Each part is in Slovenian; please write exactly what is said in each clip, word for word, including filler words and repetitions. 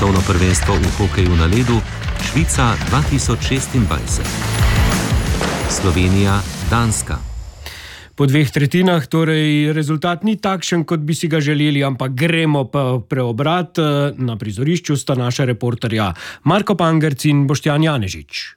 svetovno prvenstvo v hokeju na ledu Švica dva tisoč šestindvajset. Slovenija, Danska. Po dveh tretjinah torej rezultat ni takšen, kot bi si ga želeli, ampak gremo pa preobrat. Na prizorišču sta naša reporterja Marko Pangerc in Boštjan Janežič.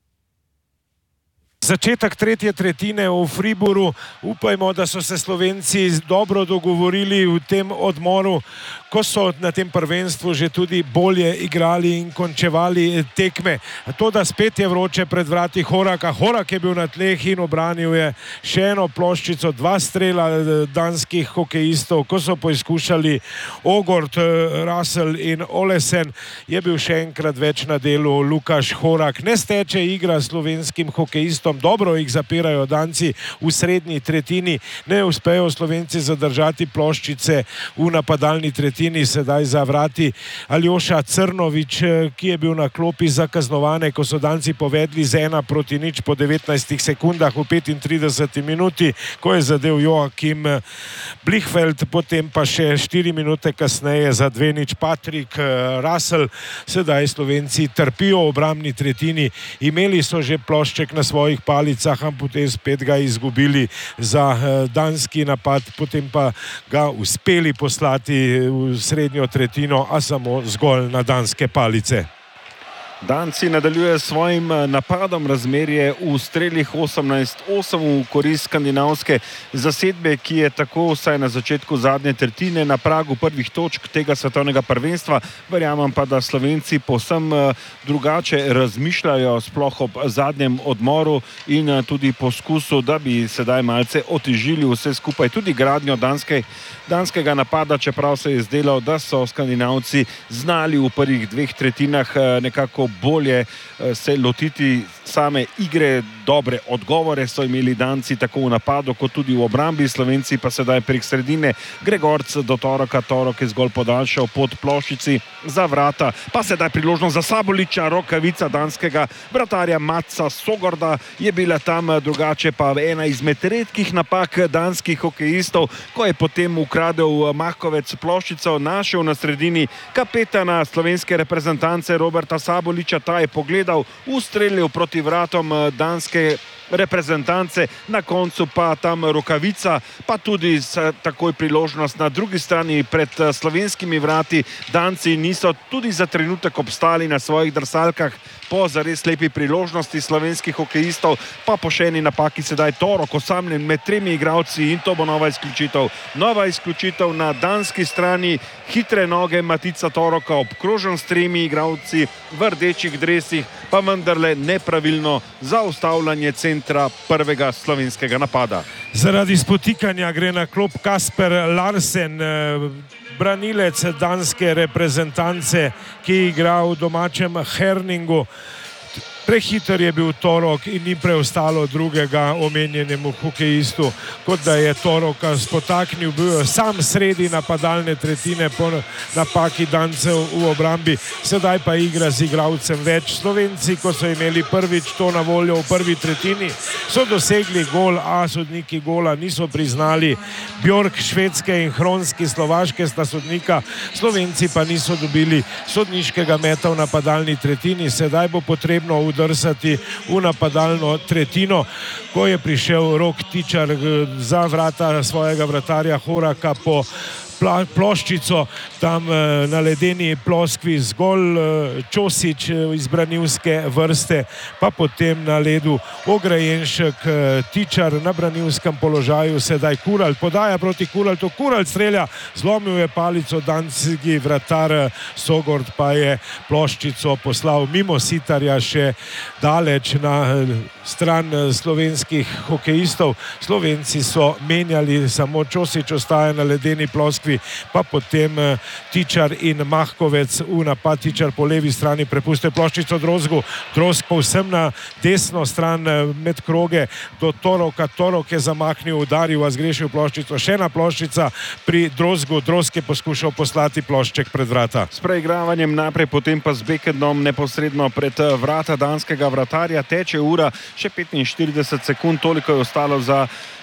Začetek tretje tretjine v Fribourgu. Upajmo, da so se Slovenci dobro dogovorili v tem odmoru, ko so na tem prvenstvu že tudi bolje igrali in končevali tekme. To, da spet je vroče pred vrati Horaka. Horak je bil na tleh in obranil je še eno ploščico, dva strela danskih hokejistov. Ko so poizkušali Ogord, Russell in Olesen, je bil še enkrat več na delu Lukáš Horak. Ne steče igra slovenskim hokejistom. Dobro jih zapirajo Danci v srednji tretjini, ne uspejo Slovenci zadržati ploščice v napadalni tretjini. Sedaj za vrati Aljoša Crnovič, ki je bil na klopi za kaznovane, ko so Danci povedli z ena proti nič po devetnajstih sekundah v petintrideseti minuti, ko je zadev Joakim Blichfeld, potem pa še štiri minute kasneje za dve nič Patrik Russell. Sedaj Slovenci trpijo v obrambni tretjini. Imeli so že plošček na svojih palicah, a potem spet ga izgubili za danski napad, potem pa ga uspeli poslati v srednjo tretjino, a samo zgolj na danske palice. Danci nadaljuje s svojim napadom, razmerje v strelih osemnajst osem v korist skandinavske zasedbe, ki je tako vsaj na začetku zadnje tretjine na pragu prvih točk tega svetovnega prvenstva. Verjamem pa, da Slovenci povsem drugače razmišljajo, sploh ob zadnjem odmoru in tudi poskusu, da bi sedaj malce otežili vse skupaj, tudi gradnjo danske, danskega napada, čeprav se je zdelo, da so Skandinavci znali v prvih dveh tretjinah nekako bolje se lotiti same igre. Dobre odgovore so imeli Danci tako v napadu kot tudi v obrambi, Slovenci pa sedaj prek sredine. Gregorc do Toroka, Torok je zgolj podaljšal pod ploščici za vrata, pa sedaj priložnost za Saboliča. Rokavica danskega vratarja Matsa Sogorda je bila tam, drugače pa ena izmed redkih napak danskih hokejistov, ko je potem ukradel Mahkovec ploščico, našel na sredini kapetana slovenske reprezentance Roberta Saboliča. Ta je pogledal, ustrelil proti vratom danske reprezentance, na koncu pa tam Rokavica, pa tudi takoj priložnost na drugi strani pred slovenskimi vrati. Danci niso tudi za trenutek obstali na svojih drsalkah po zares lepi priložnosti slovenskih hokejistov, pa po še eni napaki sedaj Torok osamljen med tremi igralci in to bo nova izključitev. Nova izključitev na danski strani, hitre noge Matica Toroka, obkrožen s tremi igralci v rdečih dresih, pa vendarle nepravilno zaustavljanje centra prvega slovenskega napada. Zaradi spotikanja gre na klop Kasper Larsen, branilec danske reprezentance, ki igra v domačem Herningu. Prehiter je bil Torok in ni preostalo drugega omenjenemu hokejistu, kot da je Toroka spotaknil, bil je sam sredi napadalne tretjine po napaki Dancev v obrambi. Sedaj pa igra z igralcem več. Slovenci, ko so imeli prvič to na voljo v prvi tretjini, so dosegli gol, a sodniki gola niso priznali. Bjork švedske in Hronski slovaške sta sodnika, Slovenci pa niso dobili sodniškega meta v napadalni tretjini. Sedaj bo potrebno udrsati v napadalno tretjino, ko je prišel Rok Tičar za vrata svojega vratarja Horaka po ploščico, tam na ledeni ploskvi zgolj Čosič iz branilske vrste, pa potem na ledu Ograjenšek, Tičar na branilskem položaju, sedaj Kural podaja proti Kuraltu, Kural strelja, zlomil je palico danski vratar Sogord, pa je ploščico poslal mimo sitarja še daleč na stran slovenskih hokejistov. Slovenci so menjali, samo Čosič ostaja na ledeni ploskvi, pa potem Tičar in Mahkovec v napad. Tičar po levi strani prepuste ploščico Drozgu, Drozg povsem na desno stran med kroge do Toroka. Torok je zamahnil, udaril, a zgrešil ploščico. Še ena ploščica pri Drozgu, Drozg je poskušal poslati plošček pred vrata. S preigravanjem naprej, potem pa z Bekedom neposredno pred vrata danskega vratarja. Teče ura, še petinštirideset sekund, toliko je ostalo za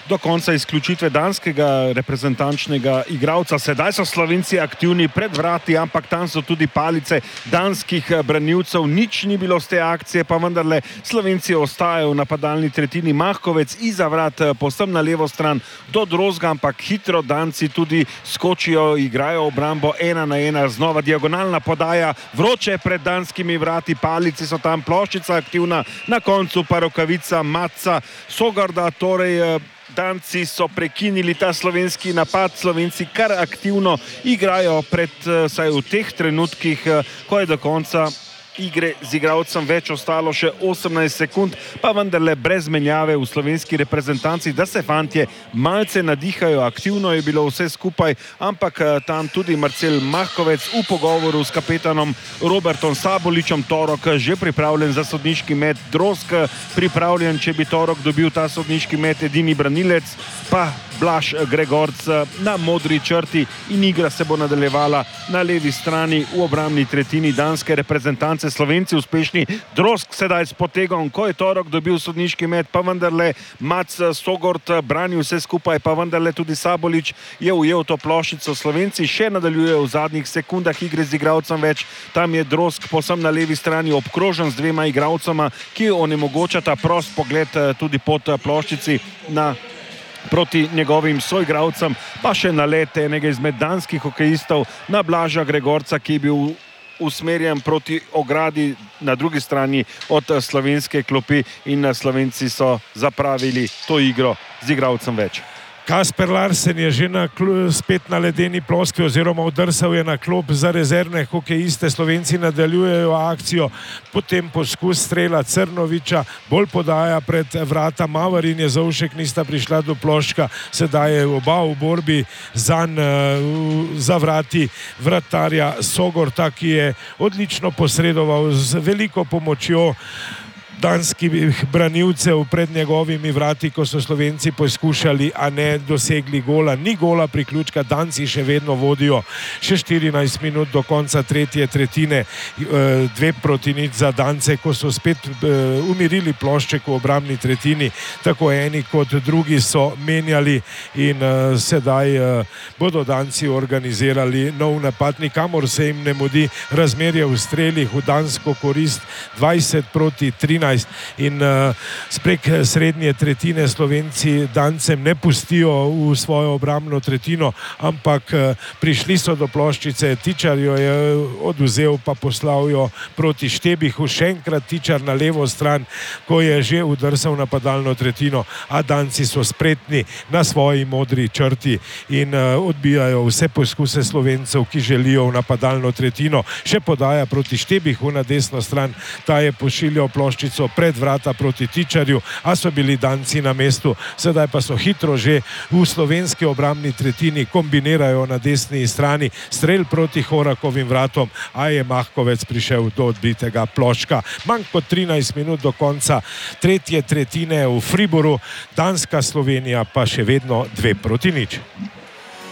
do konca izključitve danskega reprezentančnega igralca. Sedaj so Slovenci aktivni pred vrati, ampak tam so tudi palice danskih branilcev. Nič ni bilo z te akcije, pa vendarle Slovenci ostajajo v napadalni tretjini. Mahkovec iza vrat, povsem na levo stran do Drozga, ampak hitro Danci tudi skočijo, igrajo obrambo ena na ena, znova diagonalna podaja, vroče pred danskimi vrati, palici so tam, ploščica aktivna, na koncu pa rokavica Matca Sogarda, torej Danci so prekinili ta slovenski napad, Slovenci kar aktivno igrajo pred, saj v teh trenutkih, ko je do konca igre z igralcem več ostalo še osemnajst sekund, pa vendarle brez menjave v slovenski reprezentanci, da se fantje malce nadihajo. Aktivno je bilo vse skupaj, ampak tam tudi Marcel Mahkovec v pogovoru s kapetanom Robertom Saboličem. Torok že pripravljen za sodniški met, Drozg pripravljen, če bi Torok dobil ta sodniški met, edini branilec pa Blaž Gregorc na modri črti in igra se bo nadaljevala na levi strani v obrambni tretjini danske reprezentance. Slovenci uspešni, Drozg sedaj s potegom, ko je Torok dobil sodniški met, pa vendarle Mac Sogord brani vse skupaj, pa vendarle tudi Sabolič je ujel to ploščico. Slovenci še nadaljujejo v zadnjih sekundah igre z igralcem več. Tam je Drozg posem na levi strani obkrožen z dvema igralcema, ki onemogočata prost pogled tudi pod ploščici na proti njegovim soigralcem, pa še nalet enega izmed danskih hokejistov na Blaža Gregorca, ki je bil usmerjen proti ogradi na drugi strani od slovenske klopi in Slovenci so zapravili to igro z igralcem več. Kasper Larsen je že na, spet na ledeni ploskvi oziroma vdrsal je na klop za rezervne hokejiste. Slovenci nadaljujejo akcijo, potem poskus strela Crnoviča, bolj podaja pred vrata, Mavarin je Zavšek, nista prišla do ploščka, sedaj je oba v borbi zanj za vrati vratarja Sogorta, ki je odlično posredoval z veliko pomočjo danskih branilcev pred njegovimi vrati, ko so Slovenci poskušali, a ne dosegli gola. Ni gola priključka, Danci še vedno vodijo, še štirinajst minut do konca tretje tretjine, dve proti nič za Dance, ko so spet umirili plošček v obrambni tretjini, tako eni kot drugi so menjali in sedaj bodo Danci organizirali nov napad, nikamor se jim ne mudi, razmerje v strelih v dansko korist dvajset proti trinajst. In uh, sprek srednje tretjine Slovenci Dancem ne pustijo v svojo obrambno tretjino, ampak uh, prišli so do ploščice, Tičar jo je oduzel, pa poslal jo proti Štebihu, še enkrat Tičar na levo stran, ko je že udrsal napadalno tretjino, a Danci so spretni na svoji modri črti in uh, odbijajo vse poskuse Slovencev, ki želijo v napadalno tretjino. Še podaja proti Štebihu na desno stran, ta je pošiljal ploščico pred vrata proti Tičarju, a so bili Danci na mestu, sedaj pa so hitro že v slovenski obrambni tretjini, kombinirajo na desni strani, strel proti Horakovim vratom, a je Mahkovec prišel do odbitega ploščka. Manj kot trinajst minut do konca tretje tretjine v Friboru, danska Slovenija pa še vedno dve proti nič.